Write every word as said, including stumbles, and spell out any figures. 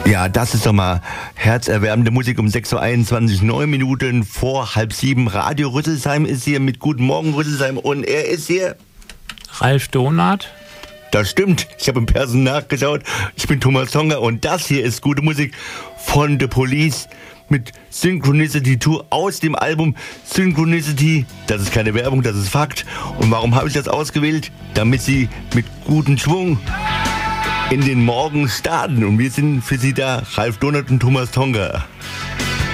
Ja, das ist doch mal herzerwärmende Musik um sechs Uhr einundzwanzig, neun Minuten vor halb sieben. Radio Rüsselsheim ist hier mit Guten Morgen Rüsselsheim und er ist hier... Ralf Donath. Das stimmt, ich habe im Person nachgeschaut. Ich bin Thomas Tonger und das hier ist gute Musik von The Police mit Synchronicity Tour aus dem Album Synchronicity. Das ist keine Werbung, das ist Fakt. Und warum habe ich das ausgewählt? Damit sie mit gutem Schwung in den Morgen starten. Und wir sind für Sie da, Ralf Donath und Thomas Tonger.